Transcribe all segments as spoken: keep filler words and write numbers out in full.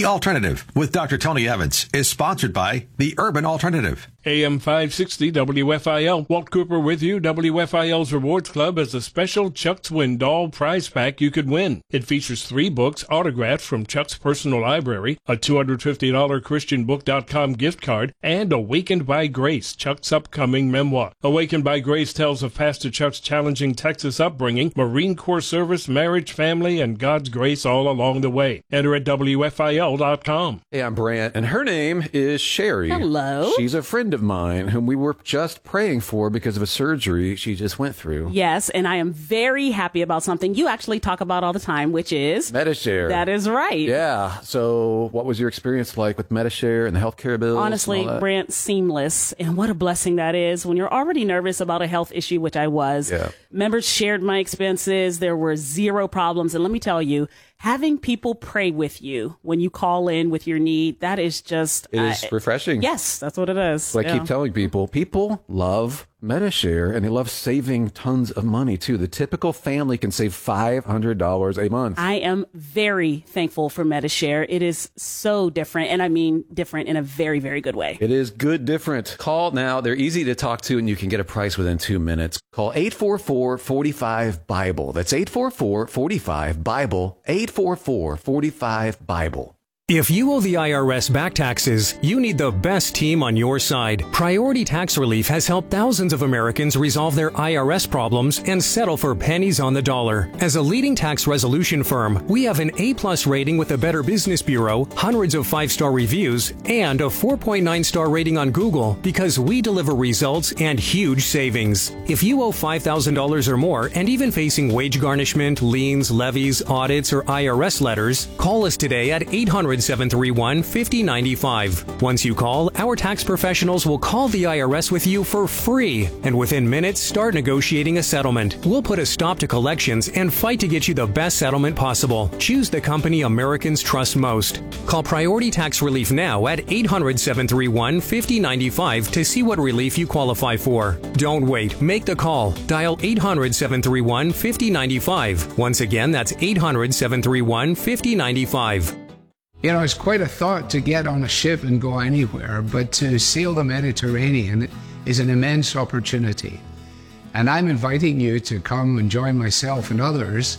The Alternative with Doctor Tony Evans is sponsored by the Urban Alternative. A M five sixty W F I L. Walt Cooper with you. W F I L's Rewards Club has a special Chuck's Swindoll prize pack you could win. It features three books autographed from Chuck's personal library, a two hundred fifty dollars Christian Book dot com gift card, and Awakened by Grace, Chuck's upcoming memoir. Awakened by Grace tells of Pastor Chuck's challenging Texas upbringing, Marine Corps service, marriage, family, and God's grace all along the way. Enter at W F I L dot com. Hey, I'm Brant, and her name is Sherry. Hello. She's a friend of mine whom we were just praying for because of a surgery she just went through. Yes, and I am very happy about something you actually talk about all the time, which is Medi-Share. That is right. Yeah. So what was your experience like with Medi-Share and the healthcare bills? Honestly, Brant, seamless. And what a blessing that is when you're already nervous about a health issue, which I was. Yeah. Members shared my expenses. There were zero problems. And let me tell you, having people pray with you when you call in with your need, that is just... It is uh, refreshing. Yes, that's what it is. What yeah. I keep telling people, people love Medi-Share, and they love saving tons of money, too. The typical family can save five hundred dollars a month. I am very thankful for Medi-Share. It is so different, and I mean different in a very, very good way. It is good different. Call now. They're easy to talk to, and you can get a price within two minutes. Call eight four four, four five, BIBLE. That's eight four four, four five, BIBLE, eight four four, four five, BIBLE. If you owe the I R S back taxes, you need the best team on your side. Priority Tax Relief has helped thousands of Americans resolve their I R S problems and settle for pennies on the dollar. As a leading tax resolution firm, we have an A-plus rating with the Better Business Bureau, hundreds of five-star reviews, and a four point nine star rating on Google because we deliver results and huge savings. If you owe five thousand dollars or more and even facing wage garnishment, liens, levies, audits, or I R S letters, call us today at eight hundred, seven three one, five oh nine five. Once you call, our tax professionals will call the I R S with you for free, and within minutes start negotiating a settlement. We'll put a stop to collections and fight to get you the best settlement possible. Choose the company Americans trust most. Call Priority Tax Relief now at eight hundred, seven three one, five oh nine five to see what relief you qualify for. Don't wait. Make the call. Dial eight hundred, seven three one, five oh nine five. Once again, that's eight hundred, seven three one, five oh nine five. You know, it's quite a thought to get on a ship and go anywhere, but to sail the Mediterranean is an immense opportunity. And I'm inviting you to come and join myself and others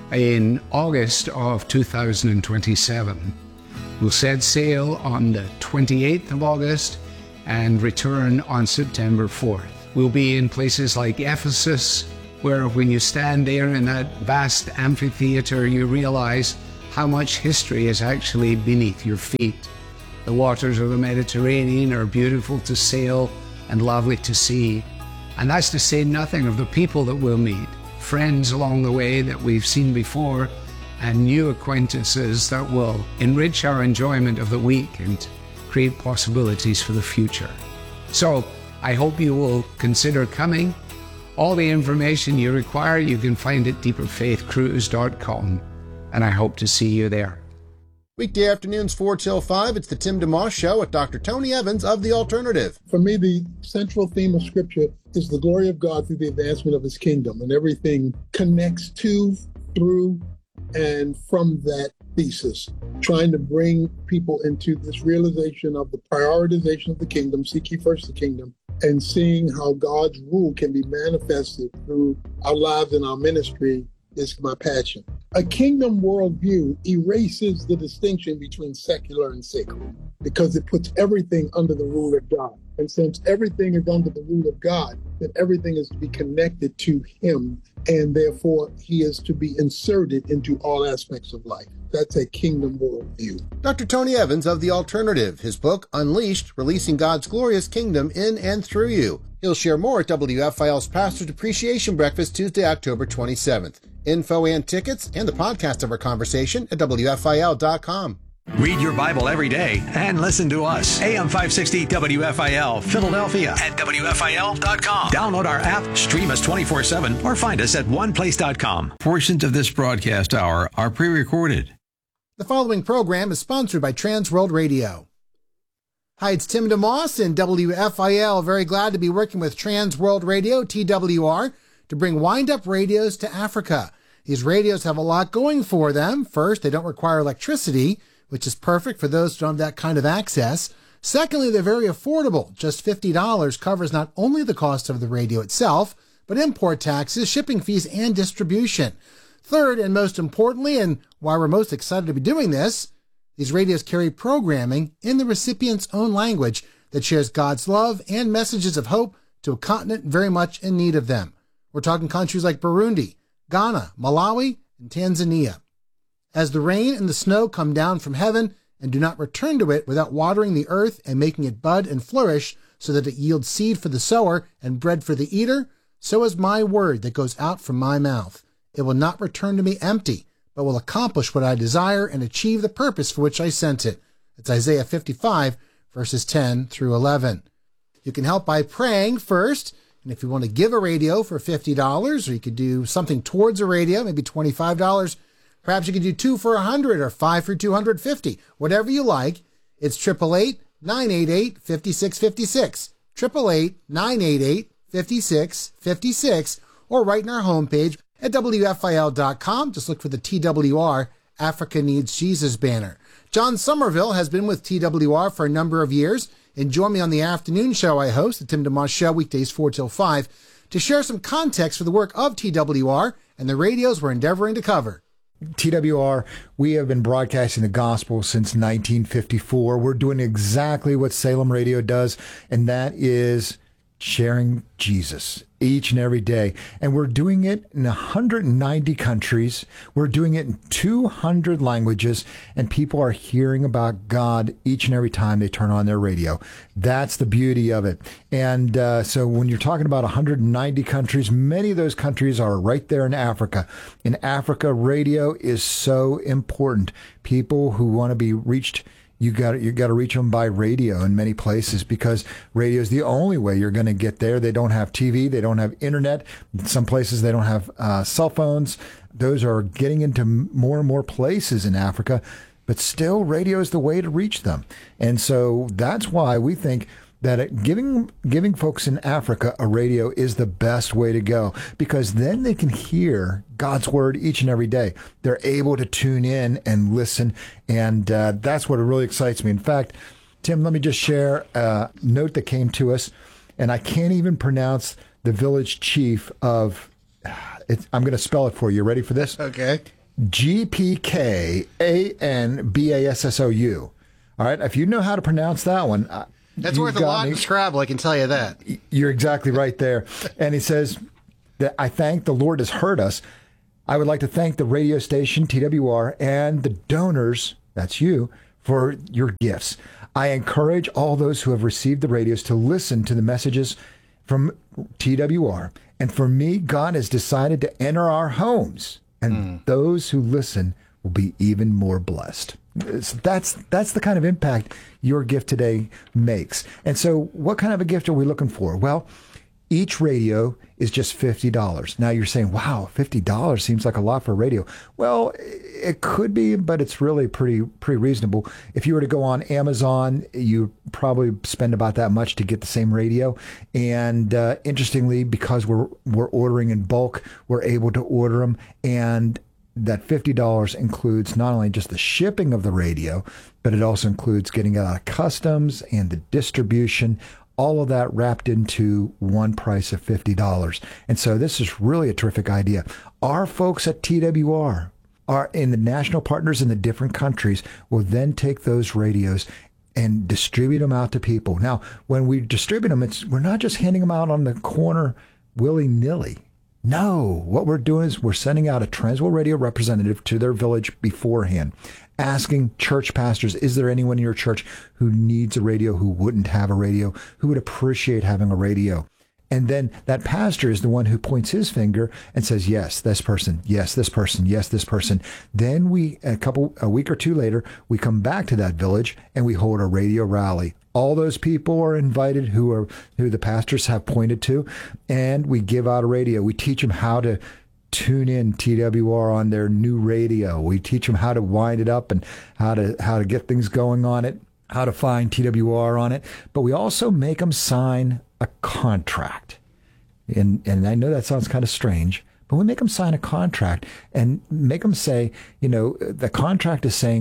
in August of two thousand twenty-seven. We'll set sail on the twenty-eighth of August and return on September fourth. We'll be in places like Ephesus, where when you stand there in that vast amphitheater, you realize how much history is actually beneath your feet. The waters of the Mediterranean are beautiful to sail and lovely to see. And that's to say nothing of the people that we'll meet, friends along the way that we've seen before, and new acquaintances that will enrich our enjoyment of the week and create possibilities for the future. So I hope you will consider coming. All the information you require you can find at deeper faith cruise dot com. And I hope to see you there. Weekday afternoons four till five, it's the Tim DeMoss Show with Doctor Tony Evans of The Alternative. For me, the central theme of Scripture is the glory of God through the advancement of His kingdom, and everything connects to, through, and from that thesis, trying to bring people into this realization of the prioritization of the kingdom, seek ye first the kingdom, and seeing how God's rule can be manifested through our lives and our ministry is my passion. A kingdom worldview erases the distinction between secular and sacred because it puts everything under the rule of God. And since everything is under the rule of God, then everything is to be connected to Him, and therefore He is to be inserted into all aspects of life. That's a kingdom worldview. Doctor Tony Evans of The Alternative, his book, Unleashed, Releasing God's Glorious Kingdom in and Through You. He'll share more at W F I L's Pastor's Appreciation Breakfast Tuesday, October twenty-seventh. Info and tickets and the podcast of our conversation at W F I L dot com. Read your Bible every day and listen to us. A M five sixty W F I L, Philadelphia at W F I L dot com. Download our app, stream us twenty-four seven, or find us at one place dot com. Portions of this broadcast hour are pre-recorded. The following program is sponsored by Trans World Radio. Hi, it's Tim DeMoss in W F I L. Very glad to be working with Trans World Radio, T W R, to bring wind-up radios to Africa. These radios have a lot going for them. First, they don't require electricity, which is perfect for those who don't have that kind of access. Secondly, they're very affordable. Just fifty dollars covers not only the cost of the radio itself, but import taxes, shipping fees, and distribution. Third, and most importantly, and why we're most excited to be doing this, these radios carry programming in the recipient's own language that shares God's love and messages of hope to a continent very much in need of them. We're talking countries like Burundi, Ghana, Malawi, and Tanzania. As the rain and the snow come down from heaven and do not return to it without watering the earth and making it bud and flourish so that it yields seed for the sower and bread for the eater, so is my word that goes out from my mouth. It will not return to me empty, but will accomplish what I desire and achieve the purpose for which I sent it. It's Isaiah fifty-five, verses ten through eleven. You can help by praying first, and if you want to give a radio for fifty dollars, or you could do something towards a radio, maybe twenty-five dollars, perhaps you could do two for one hundred dollars or five for two hundred fifty dollars, whatever you like. It's eight eight eight, nine eight eight, five six five six, eight eight eight, nine eight eight, five six five six, or right in our homepage at W F I L dot com. Just look for the T W R Africa Needs Jesus banner. John Somerville has been with T W R for a number of years, and join me on the afternoon show I host, the Tim DeMoss Show, weekdays four till five, to share some context for the work of T W R and the radios we're endeavoring to cover. T W R, we have been broadcasting the gospel since nineteen fifty-four. We're doing exactly what Salem Radio does, and that is sharing Jesus each and every day. And we're doing it in one hundred ninety countries. We're doing it in two hundred languages, and people are hearing about God each and every time they turn on their radio. That's the beauty of it. And uh, so when you're talking about one hundred ninety countries, many of those countries are right there in Africa. In Africa, radio is so important. People who want to be reached, You got you got to reach them by radio in many places, because radio is the only way you're going to get there. They don't have T V, they don't have internet. In some places they don't have uh, cell phones. Those are getting into more and more places in Africa, but still radio is the way to reach them. And so that's why we think that giving giving folks in Africa a radio is the best way to go, because then they can hear God's word each and every day. They're able to tune in and listen, and uh, that's what really excites me. In fact, Tim, let me just share a note that came to us, and I can't even pronounce the village chief of, it's, I'm going to spell it for you. Ready for this? Okay. G P K A N B A S S O U. All right, if you know how to pronounce that one, uh, that's worth a lot in Scrabble, I can tell you that. You're exactly right there. And he says that I thank the Lord has heard us. I would like to thank the radio station, T W R, and the donors, that's you, for your gifts. I encourage all those who have received the radios to listen to the messages from T W R. And for me, God has decided to enter our homes, and mm. those who listen will be even more blessed. That's that's the kind of impact your gift today makes. And so what kind of a gift are we looking for? Well, each radio is just fifty dollars. Now you're saying, wow, fifty dollars seems like a lot for a radio. Well, it could be, but it's really pretty pretty reasonable. If you were to go on Amazon, you probably spend about that much to get the same radio. And uh, interestingly, because we're we're ordering in bulk, we're able to order them, and that fifty dollars includes not only just the shipping of the radio, but it also includes getting it out of customs and the distribution, all of that wrapped into one price of fifty dollars. And so this is really a terrific idea. Our folks at T W R, are in the national partners in the different countries, will then take those radios and distribute them out to people. Now, when we distribute them, it's we're not just handing them out on the corner willy-nilly. No, what we're doing is we're sending out a Transworld Radio representative to their village beforehand, asking church pastors, is there anyone in your church who needs a radio, who wouldn't have a radio, who would appreciate having a radio? And then that pastor is the one who points his finger and says, yes, this person, yes, this person, yes, this person. Then we, a couple, a week or two later, we come back to that village and we hold a radio rally. All those people are invited who are who the pastors have pointed to, and we give out a radio. We teach them how to tune in T W R on their new radio. We teach them how to wind it up and how to how to get things going on it, how to find T W R on it. But we also make them sign a contract. And and I know that sounds kind of strange, but we make them sign a contract and make them say, you know, the contract is saying,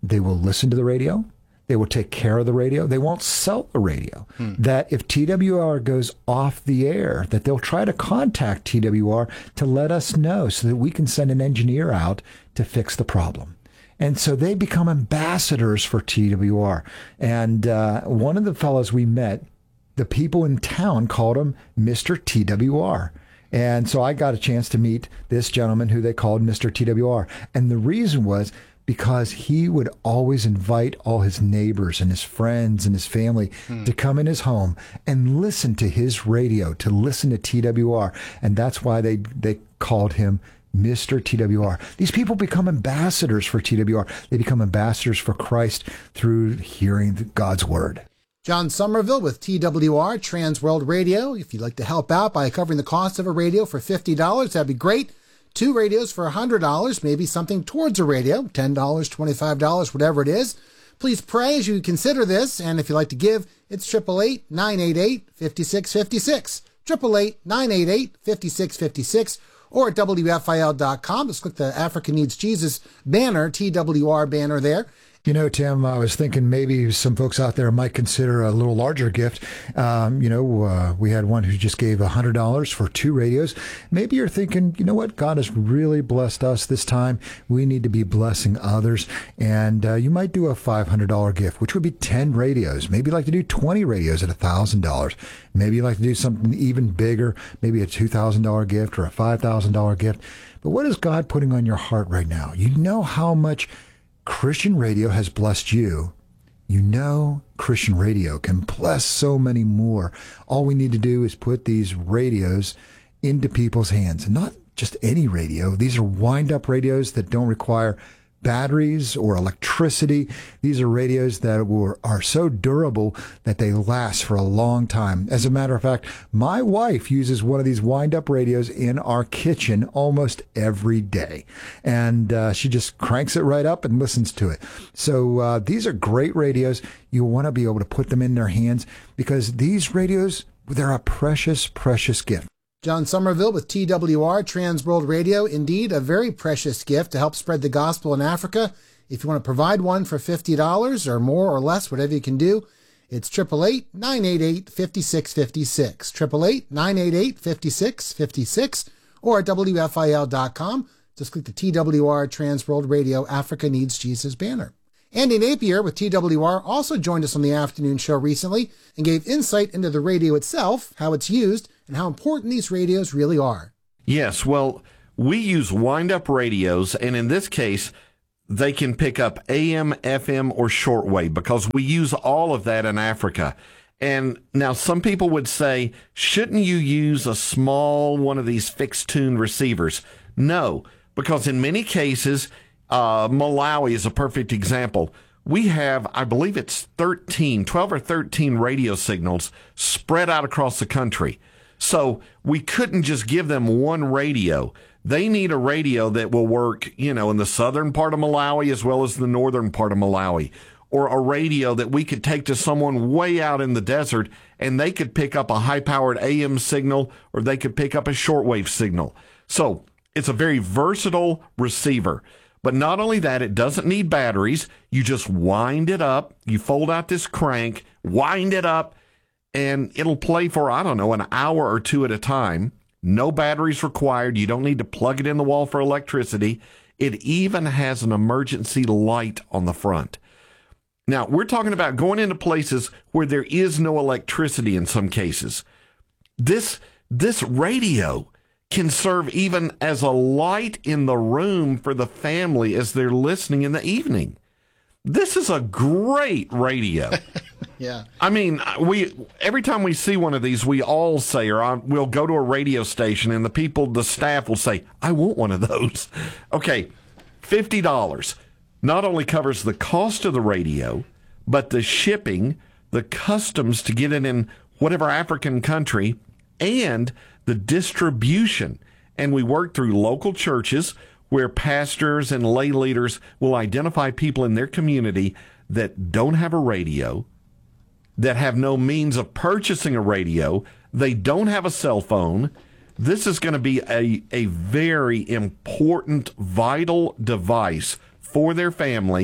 they will listen to the radio. They will take care of the radio. They won't sell the radio. Hmm. That if T W R goes off the air, that they'll try to contact T W R to let us know so that we can send an engineer out to fix the problem. And so they become ambassadors for T W R. And uh, one of the fellows we met, the people in town called him Mister T W R. And so I got a chance to meet this gentleman who they called Mister T W R. And the reason was because he would always invite all his neighbors and his friends and his family hmm. to come in his home and listen to his radio, to listen to T W R. And that's why they, they called him Mister T W R. These people become ambassadors for T W R. They become ambassadors for Christ through hearing God's word. John Somerville with T W R, Trans World Radio. If you'd like to help out by covering the cost of a radio for fifty dollars, that'd be great. Two radios for one hundred dollars, maybe something towards a radio, ten dollars, twenty-five dollars, whatever it is. Please pray as you consider this, and if you'd like to give, it's eight eight eight, nine eight eight, five six five six, eight eight eight, nine eight eight, five six five six, or at W F I L dot com. Just click the Africa Needs Jesus banner, T W R banner there. You know, Tim, I was thinking maybe some folks out there might consider a little larger gift. Um, you know, uh, we had one who just gave one hundred dollars for two radios. Maybe you're thinking, you know what, God has really blessed us this time. We need to be blessing others. And uh, you might do a five hundred dollars gift, which would be ten radios. Maybe you'd like to do twenty radios at one thousand dollars. Maybe you'd like to do something even bigger, maybe a two thousand dollars gift or a five thousand dollars gift. But what is God putting on your heart right now? You know how much Christian radio has blessed you. You know Christian radio can bless so many more. All we need to do is put these radios into people's hands. And not just any radio. These are wind-up radios that don't require batteries or electricity. These are radios that were, are so durable that they last for a long time. As a matter of fact, my wife uses one of these wind-up radios in our kitchen almost every day. And uh, she just cranks it right up and listens to it. So uh, these are great radios. You want to be able to put them in their hands because these radios, they're a precious, precious gift. John Somerville with T W R, Trans World Radio. Indeed, a very precious gift to help spread the gospel in Africa. If you want to provide one for fifty dollars or more or less, whatever you can do, it's eight eight eight, nine eight eight, five six five six. eight eight eight, nine eight eight, five six five six or at W F I L dot com. Just click the T W R, Trans World Radio, Africa Needs Jesus banner. Andy Napier with T W R also joined us on the afternoon show recently and gave insight into the radio itself, how it's used, and how important these radios really are. Yes, well, we use wind-up radios, and in this case, they can pick up A M, F M, or shortwave because we use all of that in Africa. And now some people would say, shouldn't you use a small one of these fixed-tune receivers? No, because in many cases, Uh, Malawi is a perfect example. We have, I believe it's thirteen, twelve or thirteen radio signals spread out across the country. So we couldn't just give them one radio. They need a radio that will work, you know, in the southern part of Malawi as well as the northern part of Malawi. Or a radio that we could take to someone way out in the desert and they could pick up a high-powered A M signal or they could pick up a shortwave signal. So it's a very versatile receiver. But not only that, it doesn't need batteries. You just wind it up. You fold out this crank, wind it up, and it'll play for, I don't know, an hour or two at a time. No batteries required. You don't need to plug it in the wall for electricity. It even has an emergency light on the front. Now, we're talking about going into places where there is no electricity in some cases. This, this radio can serve even as a light in the room for the family as they're listening in the evening. This is a great radio. Yeah. I mean, we every time we see one of these, we all say, or I, we'll go to a radio station and the people, the staff will say, I want one of those. Okay, fifty dollars not only covers the cost of the radio, but the shipping, the customs to get it in whatever African country, and the distribution. And we work through local churches where pastors and lay leaders will identify people in their community that don't have a radio, that have no means of purchasing a radio, they don't have a cell phone. This is going to be a, a very important, vital device for their family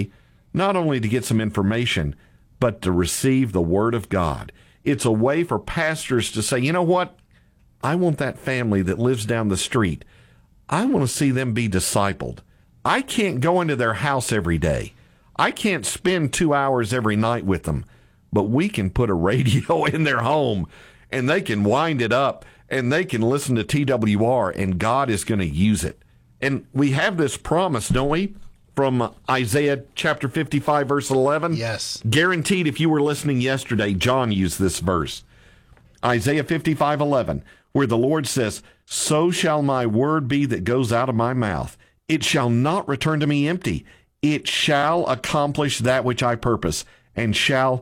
not only to get some information, but to receive the Word of God. It's a way for pastors to say, you know what? I want that family that lives down the street. I want to see them be discipled. I can't go into their house every day. I can't spend two hours every night with them, but we can put a radio in their home and they can wind it up and they can listen to T W R and God is going to use it. And we have this promise, don't we? From Isaiah chapter fifty-five, verse eleven. Yes. Guaranteed, if you were listening yesterday, John used this verse. Isaiah fifty-five, eleven, where the Lord says, "So shall my word be that goes out of my mouth. It shall not return to me empty. It shall accomplish that which I purpose, and shall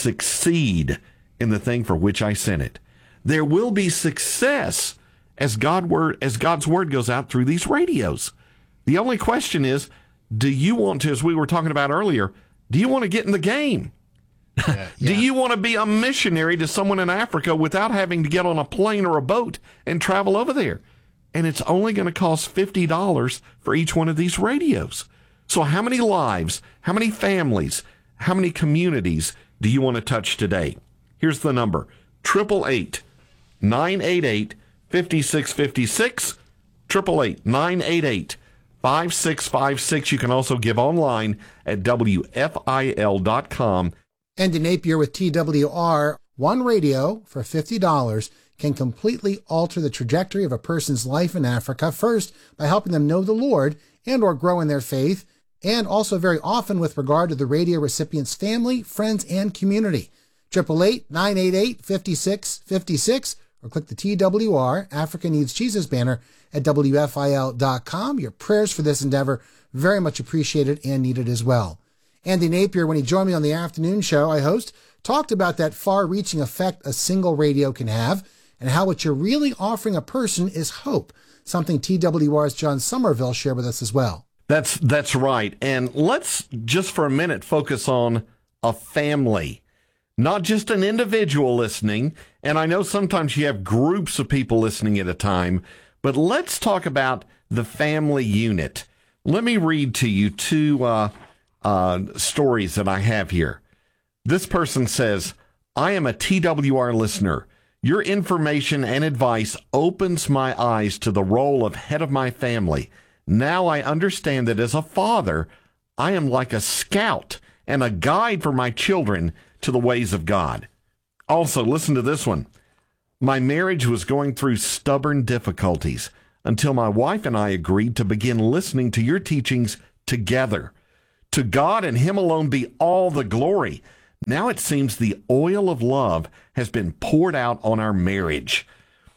succeed in the thing for which I sent it." There will be success as God word as God's word goes out through these radios. The only question is, do you want to, as we were talking about earlier, do you want to get in the game? Yeah, yeah. Do you want to be a missionary to someone in Africa without having to get on a plane or a boat and travel over there? And it's only going to cost fifty dollars for each one of these radios. So how many lives, how many families, how many communities do you want to touch today? Here's the number, eight eight eight, nine eight eight, five six five six, eight eight eight, nine eight eight, five six five six. You can also give online at W F I L dot com. Andy Napier with T W R. One radio for fifty dollars can completely alter the trajectory of a person's life in Africa, first by helping them know the Lord and or grow in their faith, and also very often with regard to the radio recipient's family, friends, and community. eight eight eight, nine eight eight, five six five six, or click the T W R Africa Needs Jesus banner at W F I L dot com. Your prayers for this endeavor very much appreciated and needed as well. Andy Napier, when he joined me on the afternoon show I host, talked about that far-reaching effect a single radio can have and how what you're really offering a person is hope, something T W R's John Somerville shared with us as well. That's that's right. And let's just for a minute focus on a family, not just an individual listening. And I know sometimes you have groups of people listening at a time, but let's talk about the family unit. Let me read to you two uh, uh, stories that I have here. This person says, "I am a T W R listener. Your information and advice opens my eyes to the role of head of my family. Now I understand that as a father, I am like a scout and a guide for my children to the ways of God." Also, listen to this one. "My marriage was going through stubborn difficulties until my wife and I agreed to begin listening to your teachings together. To God and Him alone be all the glory. Now it seems the oil of love has been poured out on our marriage."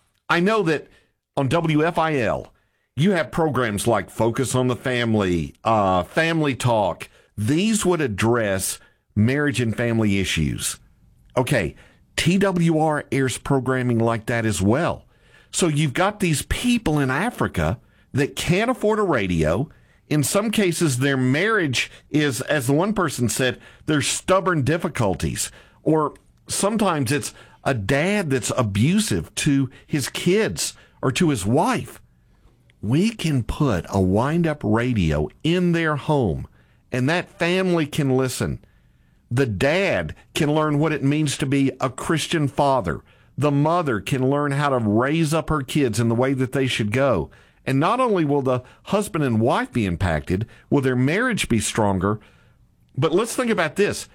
I know that on W F I L, you have programs like Focus on the Family, uh, Family Talk. These would address marriage and family issues. Okay, T W R airs programming like that as well. So you've got these people in Africa that can't afford a radio. In some cases, their marriage is, as the one person said, there's stubborn difficulties. Or sometimes it's a dad that's abusive to his kids or to his wife. We can put a wind-up radio in their home, and that family can listen. The dad can learn what it means to be a Christian father. The mother can learn how to raise up her kids in the way that they should go. And not only will the husband and wife be impacted, will their marriage be stronger, but let's think about this.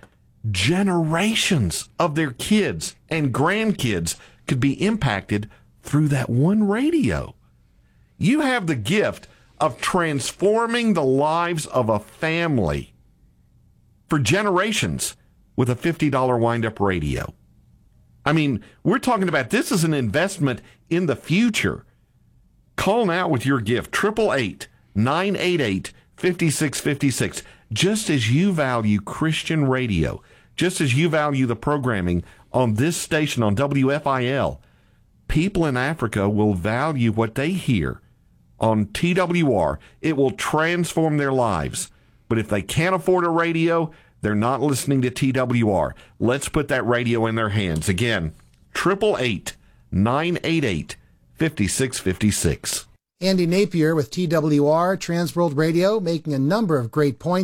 Generations of their kids and grandkids could be impacted through that one radio. You have the gift of transforming the lives of a family for generations with a fifty dollars wind-up radio. I mean, we're talking about this as an investment in the future. Call now with your gift, eight eight eight, nine eight eight, five six five six. Just as you value Christian radio, just as you value the programming on this station on W F I L, people in Africa will value what they hear on T W R. It will transform their lives. But if they can't afford a radio, they're not listening to T W R. Let's put that radio in their hands. Again, eight eight eight, nine eight eight, five six five six. Andy Napier with T W R, Transworld Radio, making a number of great points.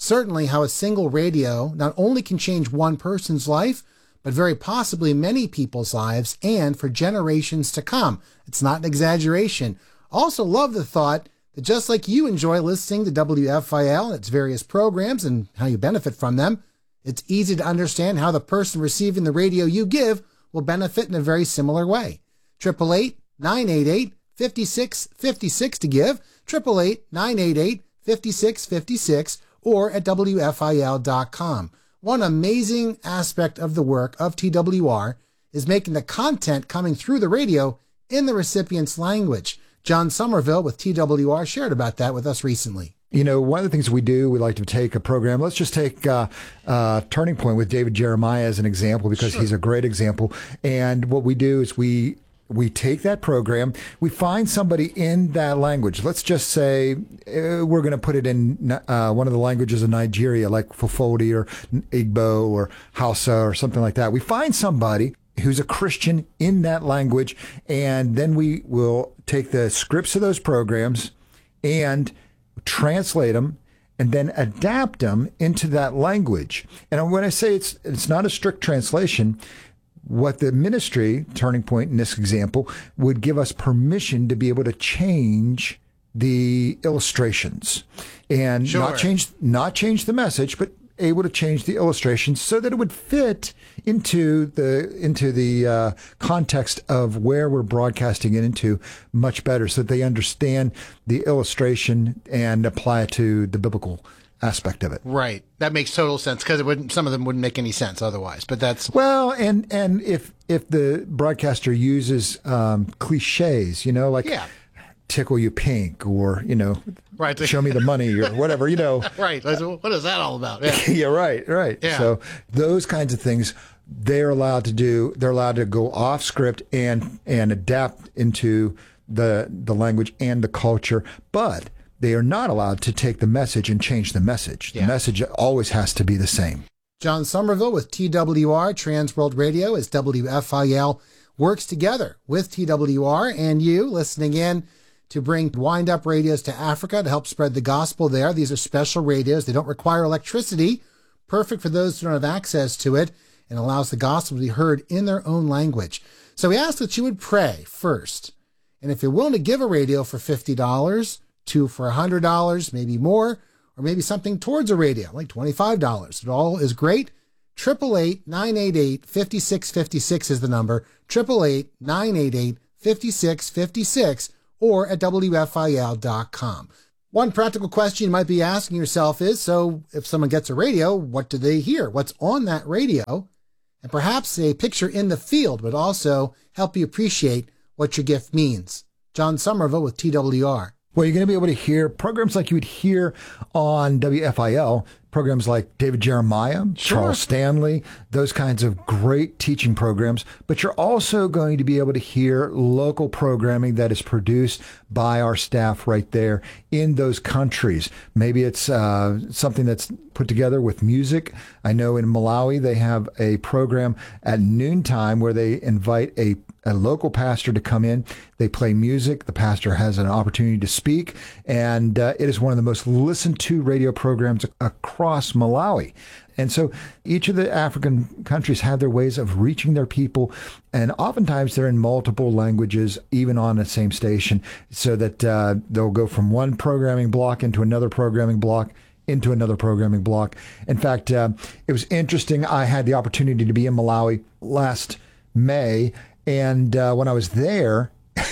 certainly how a single radio not only can change one person's life, but very possibly many people's lives and for generations to come. It's not an exaggeration. Also love the thought that just like you enjoy listening to W F I L and its various programs and how you benefit from them, it's easy to understand how the person receiving the radio you give will benefit in a very similar way. eight eight eight, nine eight eight, five six five six to give, eight eight eight, nine eight eight, five six five six, or at W F I L dot com. One amazing aspect of the work of T W R is making the content coming through the radio in the recipient's language. John Somerville with T W R shared about that with us recently. You know, one of the things we do, we like to take a program. Let's just take uh, uh, Turning Point with David Jeremiah as an example, because sure. he's a great example. And what we do is we we take that program, we find somebody in that language. Let's just say uh, we're going to put it in uh, one of the languages of Nigeria, like Fofodi or Igbo or Hausa or something like that. We find somebody who's a Christian in that language, and then we will take the scripts of those programs and translate them and then adapt them into that language. And when I say it's it's not a strict translation, what the ministry, Turning Point in this example, would give us permission to be able to change the illustrations and sure. not change not change the message, but able to change the illustrations so that it would fit into the into the uh, context of where we're broadcasting it into much better, so that they understand the illustration and apply it to the biblical aspect of it. Right. That makes total sense, because it wouldn't. Some of them wouldn't make any sense otherwise. But that's well, and and if if the broadcaster uses um, cliches, you know, like yeah. tickle you pink, or you know, right. show me the money, or whatever, you know. Right. What is that all about? Yeah. yeah. Right. Right. Yeah. So those kinds of things, they're allowed to do. They're allowed to go off script and and adapt into the the language and the culture, but they are not allowed to take the message and change the message. The yeah. message always has to be the same. John Somerville with T W R, Trans World Radio, as W F I L works together with T W R and you listening in to bring wind-up radios to Africa to help spread the gospel there. These are special radios. They don't require electricity, perfect for those who don't have access to it, and allows the gospel to be heard in their own language. So we ask that you would pray first. And if you're willing to give a radio for fifty dollars, two for one hundred dollars, maybe more, or maybe something towards a radio, like twenty-five dollars. It all is great. eight eight eight, nine eight eight, five six five six is the number. eight eight eight, nine eight eight, five six five six, or at W F I L dot com. One practical question you might be asking yourself is, so if someone gets a radio, what do they hear? What's on that radio? And perhaps a picture in the field would also help you appreciate what your gift means. John Somerville with T W R. Well, you're going to be able to hear programs like you would hear on W F I L, programs like David Jeremiah, sure. Charles Stanley, those kinds of great teaching programs. But you're also going to be able to hear local programming that is produced by our staff right there in those countries. Maybe it's uh, something that's put together with music. I know in Malawi they have a program at noontime where they invite a a local pastor to come in. They play music. The pastor has an opportunity to speak, and uh, it is one of the most listened to radio programs across Malawi. And so each of the African countries have their ways of reaching their people, and oftentimes they're in multiple languages, even on the same station, so that uh, they'll go from one programming block into another programming block into another programming block. In fact, uh, it was interesting. I had the opportunity to be in Malawi last May, and uh, when I was there,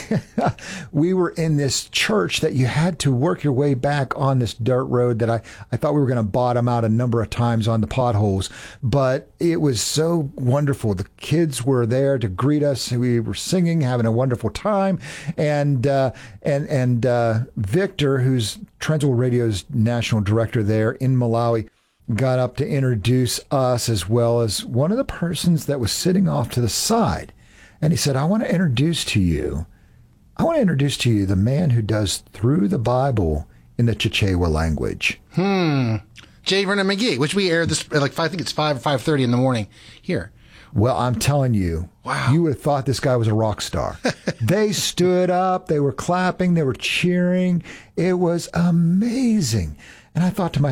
we were in this church that you had to work your way back on this dirt road that I, I thought we were going to bottom out a number of times on the potholes. But it was so wonderful. The kids were there to greet us. We were singing, having a wonderful time. And uh, and and uh, Victor, who's Transworld Radio's national director there in Malawi, got up to introduce us, as well as one of the persons that was sitting off to the side. And he said, I want to introduce to you, I want to introduce to you the man who does Through the Bible in the Chichewa language. Hmm. J. Vernon McGee, which we aired this, like, I think it's five or five thirty in the morning here. Well, I'm telling you, wow. You would have thought this guy was a rock star. They stood up, they were clapping, they were cheering. It was amazing. And I thought to myself,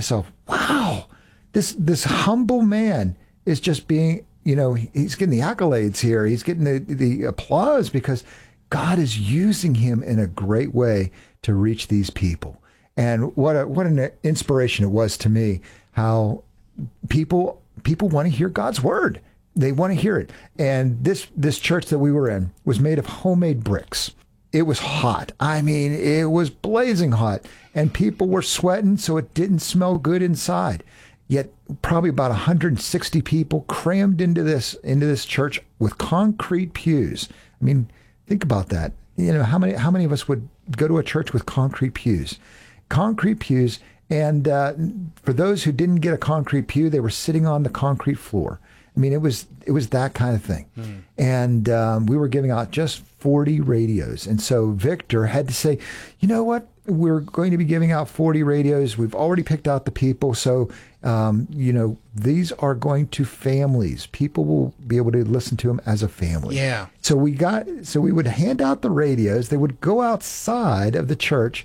wow, this this humble man is just being, you know, he's getting the accolades here. He's getting the, the applause because God is using him in a great way to reach these people. And what a, what an inspiration it was to me, how people people want to hear God's word. They want to hear it. And this this church that we were in was made of homemade bricks. It was hot. I mean, it was blazing hot. And people were sweating, so it didn't smell good inside. Yet probably about one hundred sixty people crammed into this into this church with concrete pews. I mean, think about that. You know, how many how many of us would go to a church with concrete pews? Concrete pews, and uh, for those who didn't get a concrete pew, they were sitting on the concrete floor. I mean, it was it was that kind of thing. Mm. And um, we were giving out just forty radios. And so Victor had to say, you know what? We're going to be giving out forty radios. We've already picked out the people. So, um, you know, these are going to families. People will be able to listen to them as a family. Yeah. So we got, so we would hand out the radios. They would go outside of the church.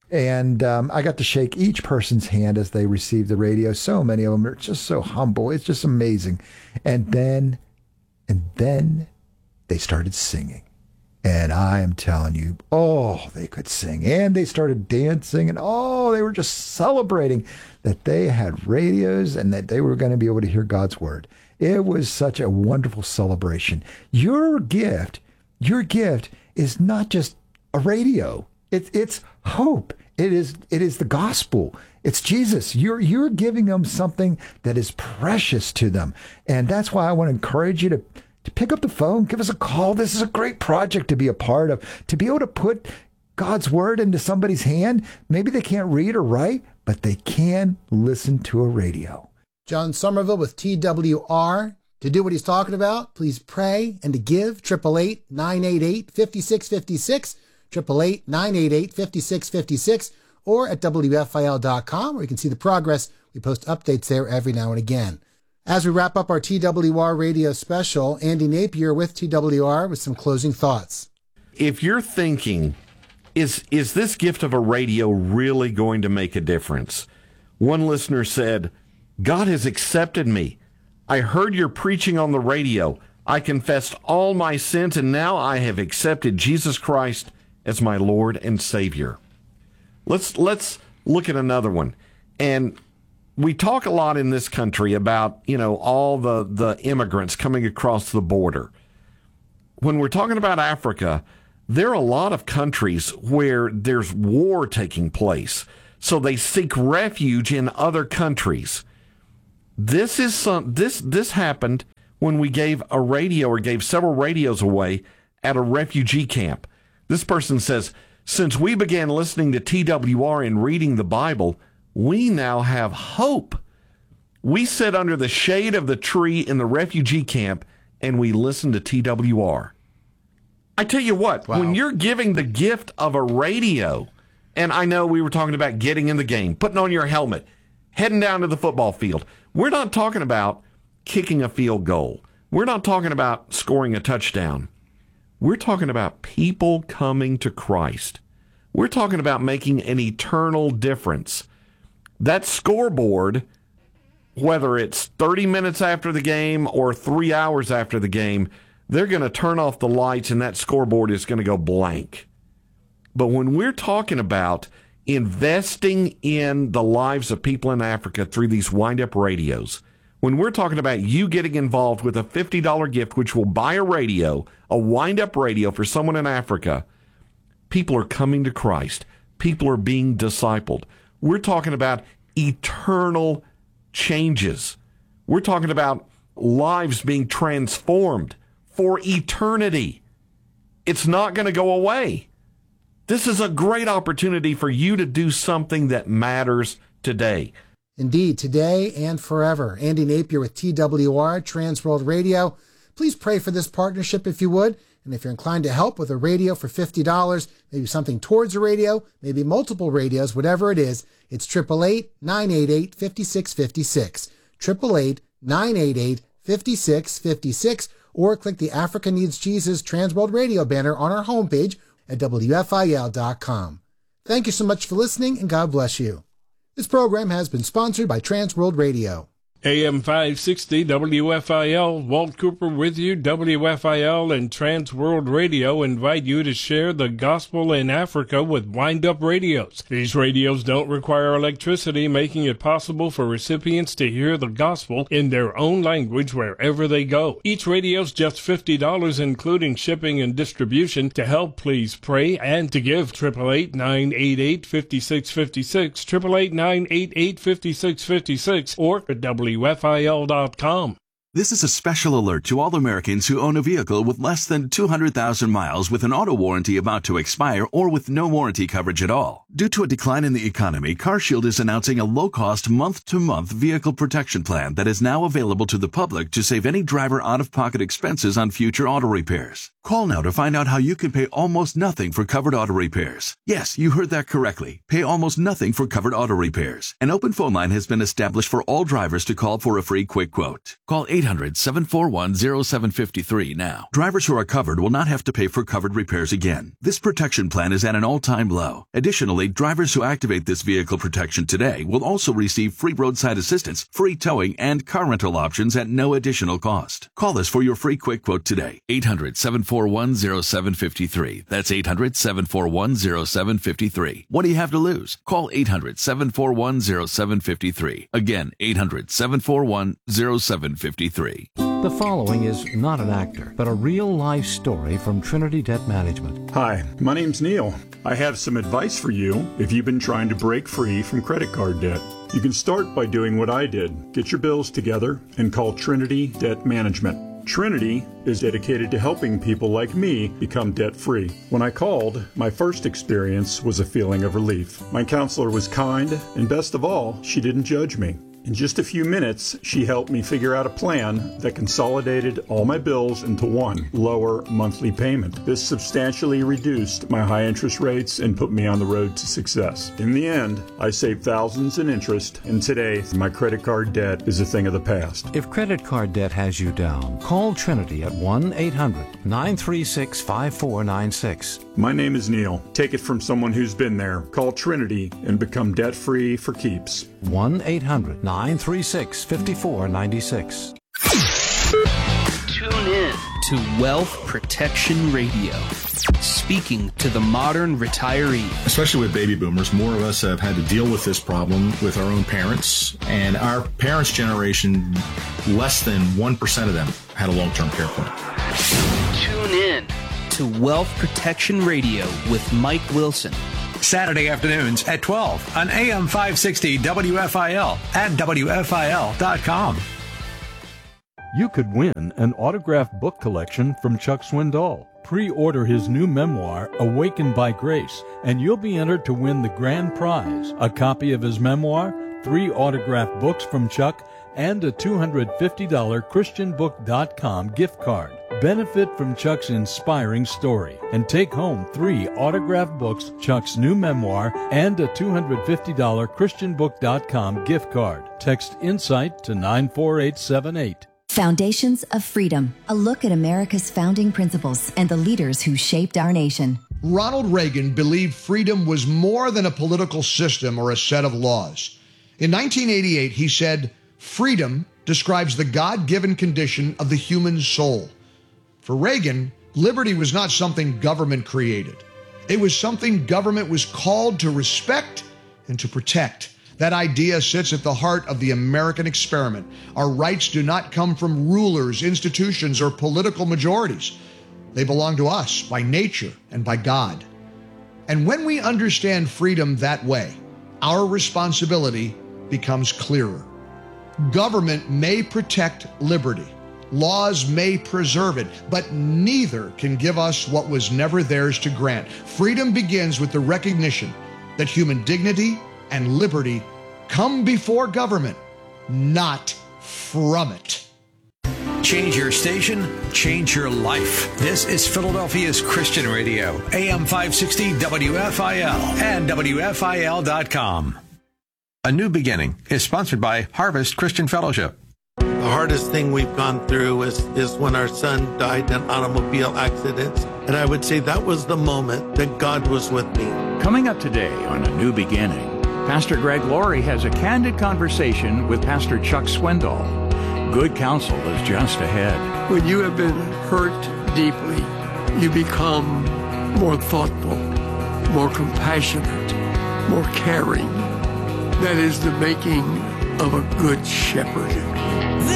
And um, I got to shake each person's hand as they received the radio. So many of them are just so humble. It's just amazing. And then, and then they started singing. And I am telling you, oh, they could sing. And they started dancing. And oh, they were just celebrating that they had radios and that they were going to be able to hear God's word. It was such a wonderful celebration. Your gift, your gift is not just a radio. It, it's hope. It is it is the gospel. It's Jesus. You're you're giving them something that is precious to them. And that's why I want to encourage you to, to pick up the phone, give us a call. This is a great project to be a part of, to be able to put God's word into somebody's hand. Maybe they can't read or write, but they can listen to a radio. John Somerville with T W R. To do what he's talking about, please pray and to give, eight eight eight, nine eight eight, five six five six. eight eight eight, nine eight eight, five six five six, or at W F I L dot com, where you can see the progress. We post updates there every now and again. As we wrap up our T W R radio special, Andy Napier with T W R with some closing thoughts. If you're thinking, is is this gift of a radio really going to make a difference? One listener said, God has accepted me. I heard your preaching on the radio. I confessed all my sins, and now I have accepted Jesus Christ as my Lord and Savior. Let's let's look at another one. And we talk a lot in this country about, you know, all the, the immigrants coming across the border. When we're talking about Africa, there are a lot of countries where there's war taking place. So they seek refuge in other countries. This is some this this happened when we gave a radio or gave several radios away at a refugee camp. This person says, since we began listening to T W R and reading the Bible, we now have hope. We sit under the shade of the tree in the refugee camp and we listen to T W R. I tell you what, wow. When you're giving the gift of a radio, and I know we were talking about getting in the game, putting on your helmet, heading down to the football field. We're not talking about kicking a field goal. We're not talking about scoring a touchdown. We're talking about people coming to Christ. We're talking about making an eternal difference. That scoreboard, whether it's thirty minutes after the game or three hours after the game, they're going to turn off the lights and that scoreboard is going to go blank. But when we're talking about investing in the lives of people in Africa through these wind-up radios, when we're talking about you getting involved with a fifty dollars gift, which will buy a radio, a wind-up radio for someone in Africa, people are coming to Christ. People are being discipled. We're talking about eternal changes. We're talking about lives being transformed for eternity. It's not going to go away. This is a great opportunity for you to do something that matters today. Indeed, today and forever. Andy Napier with T W R, Trans World Radio. Please pray for this partnership if you would. And if you're inclined to help with a radio for fifty dollars, maybe something towards a radio, maybe multiple radios, whatever it is, it's eight eight eight, nine eight eight, five six five six. eight eight eight, nine eight eight, five six five six. Or click the Africa Needs Jesus Trans World Radio banner on our homepage at W F I L dot com. Thank you so much for listening, and God bless you. This program has been sponsored by Trans World Radio. A M five sixty W F I L, Walt Cooper with you. W F I L and Trans World Radio invite you to share the gospel in Africa with wind-up radios. These radios don't require electricity, making it possible for recipients to hear the gospel in their own language wherever they go. Each radio's just fifty dollars, including shipping and distribution. To help, please pray and to give. eight eight eight, nine eight eight, five six five six, eight eight eight, nine eight eight, five six five six, or at W F I L dot com. This is a special alert to all Americans who own a vehicle with less than two hundred thousand miles with an auto warranty about to expire or with no warranty coverage at all. Due to a decline in the economy, CarShield is announcing a low-cost month-to-month vehicle protection plan that is now available to the public to save any driver out-of-pocket expenses on future auto repairs. Call now to find out how you can pay almost nothing for covered auto repairs. Yes, you heard that correctly. Pay almost nothing for covered auto repairs. An open phone line has been established for all drivers to call for a free quick quote. Call eight hundred, seven four one, zero seven five three now. Drivers who are covered will not have to pay for covered repairs again. This protection plan is at an all-time low. Additionally, drivers who activate this vehicle protection today will also receive free roadside assistance, free towing, and car rental options at no additional cost. Call us for your free quick quote today. eight hundred, seven four one, zero seven five three. That's eight hundred, seven four one, zero seven five three. What do you have to lose? Call eight hundred, seven four one, zero seven five three. Again, eight hundred, seven four one, zero seven five three. The following is not an actor, but a real-life story from Trinity Debt Management. Hi, my name's Neil. I have some advice for you if you've been trying to break free from credit card debt. You can start by doing what I did. Get your bills together and call Trinity Debt Management. Trinity is dedicated to helping people like me become debt-free. When I called, my first experience was a feeling of relief. My counselor was kind, and best of all, she didn't judge me. In just a few minutes, she helped me figure out a plan that consolidated all my bills into one lower monthly payment. This substantially reduced my high interest rates and put me on the road to success. In the end, I saved thousands in interest, and today my credit card debt is a thing of the past. If credit card debt has you down, call Trinity at one eight hundred, nine three six, five four nine six. My name is Neil. Take it from someone who's been there. Call Trinity and become debt-free for keeps. one eight hundred, nine three six, five four nine six. Tune in to Wealth Protection Radio, speaking to the modern retiree. Especially with baby boomers, more of us have had to deal with this problem with our own parents. And our parents' generation, less than one percent of them had a long-term care plan. Tune in to Wealth Protection Radio with Mike Wilson. Saturday afternoons at twelve on A M five sixty W F I L and W F I L dot com. You could win an autographed book collection from Chuck Swindoll. Pre-order his new memoir, Awakened by Grace, and you'll be entered to win the grand prize, a copy of his memoir, three autographed books from Chuck, and a two hundred fifty dollars Christian book dot com gift card. Benefit from Chuck's inspiring story and take home three autographed books, Chuck's new memoir, and a two hundred fifty dollars Christian book dot com gift card. Text INSIGHT to nine four eight seven eight. Foundations of Freedom, a look at America's founding principles and the leaders who shaped our nation. Ronald Reagan believed freedom was more than a political system or a set of laws. In nineteen eighty-eight, he said, "Freedom describes the God-given condition of the human soul." For Reagan, liberty was not something government created. It was something government was called to respect and to protect. That idea sits at the heart of the American experiment. Our rights do not come from rulers, institutions, or political majorities. They belong to us by nature and by God. And when we understand freedom that way, our responsibility becomes clearer. Government may protect liberty. Laws may preserve it, but neither can give us what was never theirs to grant. Freedom begins with the recognition that human dignity and liberty come before government, not from it. Change your station, change your life. This is Philadelphia's Christian Radio, A M five sixty W F I L and W F I L dot com. A New Beginning is sponsored by Harvest Christian Fellowship. The hardest thing we've gone through is, is when our son died in an automobile accident. And I would say that was the moment that God was with me. Coming up today on A New Beginning, Pastor Greg Laurie has a candid conversation with Pastor Chuck Swindoll. Good counsel is just ahead. When you have been hurt deeply, you become more thoughtful, more compassionate, more caring. That is the making of a good shepherd.